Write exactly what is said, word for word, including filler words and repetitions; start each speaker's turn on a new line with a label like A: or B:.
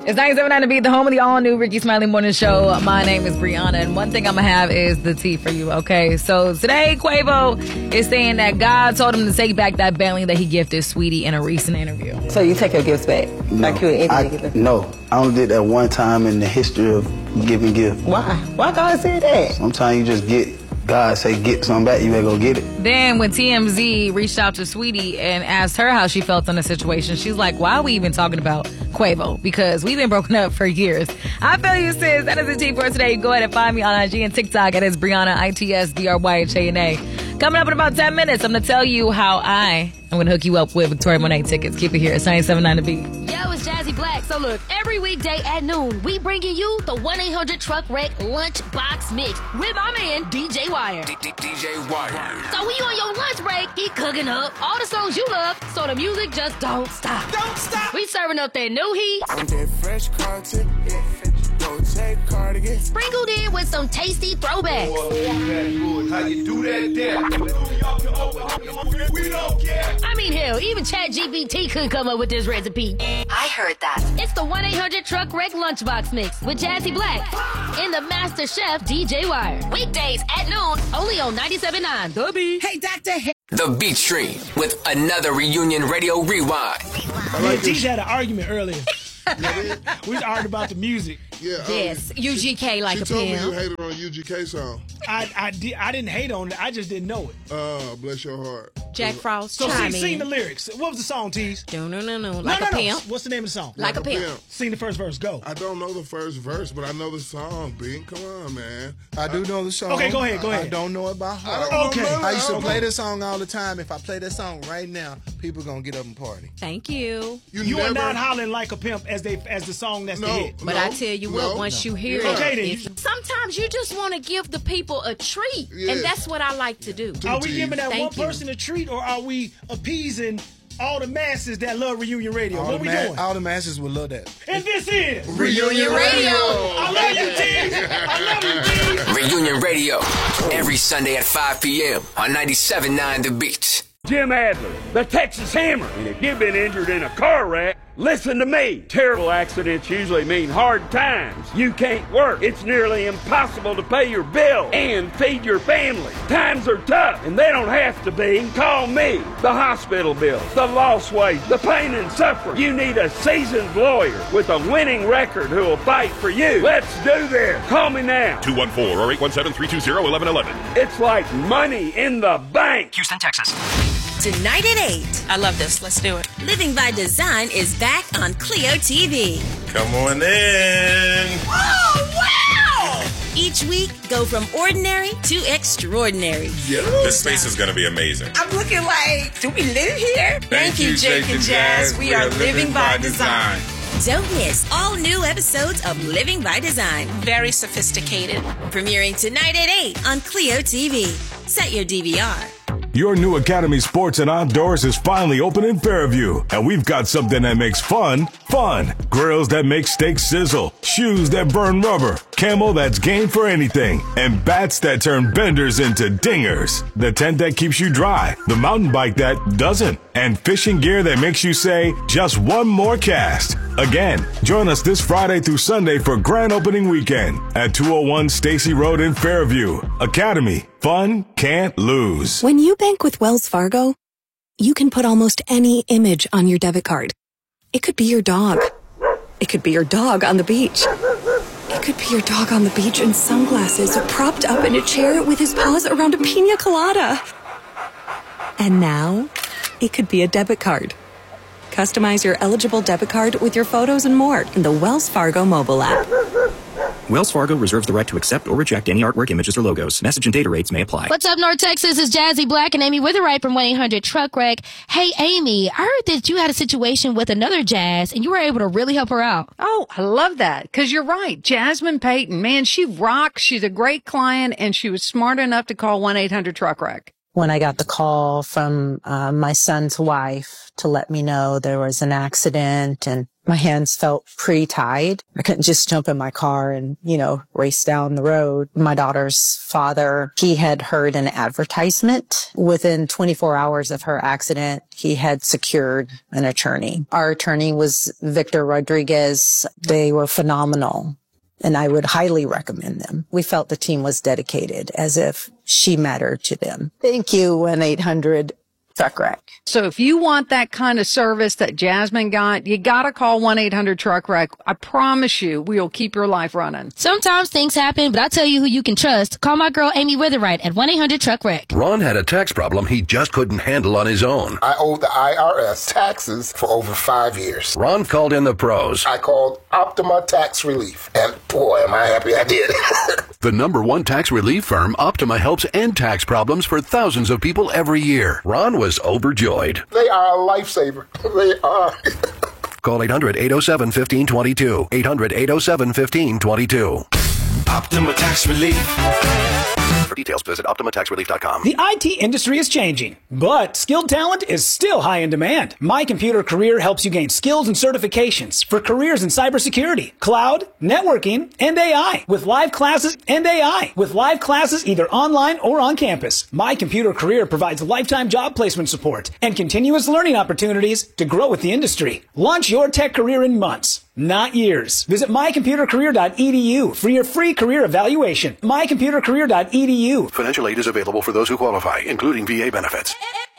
A: It's ninety-seven point nine to Beat, the home of the all-new Ricky Smiley Morning Show. My name is Brianna, and one thing I'm going to have is the tea for you, okay? So today, Quavo is saying that God told him to take back that Bentley that he gifted Sweetie in a recent interview.
B: So you take your gifts back?
C: No,
B: like you would
C: I,
B: give
C: no, I only did that one time in the history of giving gifts.
B: Why? Why God say that?
C: Sometimes you just get, God say get something back, you better go get it.
A: Then when T M Z reached out to Sweetie and asked her how she felt on the situation, she's like, why are we even talking about Quavo? Because we've been broken up for years. I feel you, sis. That is the tea for today. Go ahead and find me on I G and TikTok. It is Brianna, I T S D R Y H A N A. Coming up in about ten minutes, I'm going to tell you how I am going to hook you up with Victoria Monet tickets. Keep it here. It's ninety-seven point nine to Beat.
D: Yo, it's Jazzy Black. So look, every weekday at noon, we bringing you the one eight hundred Truck Wreck Lunchbox Mix with my man, D J Wire.
E: D J Wire.
D: So when you on your lunch break, he cooking up all the songs you love, so the music just don't stop.
E: Don't stop.
D: We serving up that new heat.
E: I'm that fresh content. Go take cardigan.
D: Sprinkled in with some tasty throwbacks.
E: How you do that there? We don't care.
D: I mean, hell, even ChatGPT couldn't come up with this recipe.
F: I heard that.
D: It's the one eight hundred Truck Wreck Lunchbox Mix with Jazzy Black and the Master Chef D J Wire. Weekdays at noon, only on ninety-seven point nine The Beat.
E: Hey, Doctor H-
G: The Beat Stream with another Reunion Radio Rewind.
H: Me and T J had an argument earlier. We was arguing about the music.
I: Yeah.
A: Yes,
I: um,
A: U G K like
I: she
A: a
I: told
A: pimp.
I: me you hated on a U G K song.
H: I I, did, I didn't hate on it. I just didn't know it.
I: Oh, uh, bless your heart.
A: Jack Frost,
H: So
A: chime
H: sing,
A: in.
H: sing the lyrics. What was the song, Tease?
A: No, no, no, no. Like
H: no,
A: a
H: no,
A: pimp.
H: No. What's the name of the song?
A: Like, like a, pimp. pimp.
H: Sing the first verse. Go.
I: I don't know the first verse, but I know the song, Bing. Come on, man.
J: I do know the song.
H: Okay, go ahead, go ahead.
J: I don't know it by heart.
I: I
H: okay.
I: know
J: I used to
I: I
J: play this song all the time. If I play this song right now, people gonna get up and party.
A: Thank you.
I: You,
H: You
I: never,
H: are not hollering like a pimp as they as the song that's
I: no,
H: the hit.
A: But
I: no,
A: I tell you
I: no,
A: what, once you hear
I: no.
A: it,
H: Okay, then.
A: it's- sometimes you just want to give the people a treat,
I: Yeah.
A: and that's what I like to do.
H: Are we
I: Tease.
H: giving that
A: Thank
H: one
A: you.
H: person a treat, or are we appeasing all the masses that love Reunion Radio?
J: All,
H: what
J: the
H: we
J: ma-
H: doing?
J: all the masses would love that.
H: And this is
I: Reunion Radio.
H: I love you, Tease. I love you, Tease.
G: Reunion Radio. Every Sunday at five p.m. on ninety-seven point nine The Beat.
K: Jim Adler, the Texas Hammer. And if you've been injured in a car wreck, listen to me. Terrible accidents usually mean hard times. You can't work. It's nearly impossible to pay your bill and feed your family. Times are tough, and they don't have to be. Call me. The hospital bills, the lost wages, the pain and suffering. You need a seasoned lawyer with a winning record who will fight for you. Let's do this. Call me now.
L: two one four or eight one seven, three two zero, one one one one.
K: It's like money in the bank.
M: Houston, Texas.
N: Tonight at eight.
M: I love this. Let's do it.
N: Living by Design is back on Clio T V.
L: Come on in.
N: Oh, wow! Each week, go from ordinary to extraordinary.
L: Yeah. This space is going to be amazing.
M: I'm looking like, do we live here?
L: Thank you, Jake and Jazz.
M: We, are living by design.
N: Don't miss all new episodes of Living by Design.
M: Very sophisticated.
N: Premiering tonight at eight on Clio T V. Set your D V R.
O: Your new Academy Sports and Outdoors is finally open in Fairview, and we've got something that makes fun, fun. Grills that make steaks sizzle, shoes that burn rubber, camo that's game for anything, and bats that turn benders into dingers. The tent that keeps you dry, the mountain bike that doesn't, and fishing gear that makes you say, just one more cast. Again, join us this Friday through Sunday for grand opening weekend at two oh one Stacy Road in Fairview. Academy, fun can't lose.
P: When you bank with Wells Fargo, you can put almost any image on your debit card. It could be your dog. It could be your dog on the beach. It could be your dog on the beach in sunglasses, propped up in a chair with his paws around a pina colada. And now, it could be a debit card. Customize your eligible debit card with your photos and more in the Wells Fargo mobile app.
Q: Wells Fargo reserves the right to accept or reject any artwork, images, or logos. Message and data rates may apply.
D: What's up, North Texas? It's Jazzy Black and Amy Witherite from one eight hundred Truck Wreck. Hey, Amy, I heard that you had a situation with another Jazz, and you were able to really help her out.
R: Oh, I love that, because you're right. Jasmine Payton, man, she rocks. She's a great client, and she was smart enough to call one eight hundred Truck Wreck.
F: when I got the call from uh, my son's wife to let me know there was an accident, and my hands felt pretty tied. I couldn't just jump in my car and, you know, race down the road. My daughter's father, he had heard an advertisement. Within twenty-four hours of her accident, he had secured an attorney. Our attorney was Victor Rodriguez. They were phenomenal, and I would highly recommend them. We felt the team was dedicated, as if she mattered to them. Thank you, one eight hundred truck wreck.
R: So if you want that kind of service that Jasmine got, you got to call one eight hundred truck wreck. I promise you, we'll keep your life running.
D: Sometimes things happen, but I'll tell you who you can trust. Call my girl Amy Witherite at one eight hundred truck wreck.
S: Ron had a tax problem he just couldn't handle on his own.
T: I owed the I R S taxes for over five years.
S: Ron called in the pros.
T: I called Optima Tax Relief, and boy, am I happy I did.
S: The number one tax relief firm, Optima, helps end tax problems for thousands of people every year. Ron was overjoyed.
T: They are a lifesaver. They are.
S: Call eight hundred, eight oh seven, one five two two. eight hundred, eight oh seven, one five two two.
U: Optima Tax Relief.
S: For details, visit Optima Tax Relief dot com.
V: The I T industry is changing, but skilled talent is still high in demand. My Computer Career helps you gain skills and certifications for careers in cybersecurity, cloud, networking, and A I. With live classes and A I. With live classes either online or on campus. My Computer Career provides lifetime job placement support and continuous learning opportunities to grow with the industry. Launch your tech career in months, not years. Visit my computer career dot e d u for your free career evaluation. my computer career dot e d u.
S: Financial aid is available for those who qualify, including V A benefits.